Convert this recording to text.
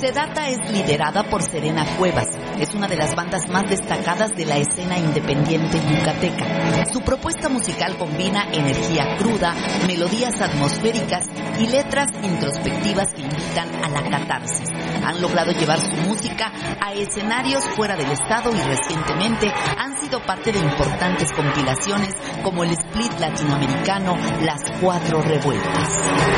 Sedata es liderada por Serena Cuevas. Es una de las bandas más destacadas de la escena independiente yucateca. Su propuesta musical combina energía cruda, melodías atmosféricas y letras introspectivas que invitan a la catarsis. Han logrado llevar su música a escenarios fuera del estado y recientemente han sido parte de importantes compilaciones como el split latinoamericano Las Cuatro Revueltas.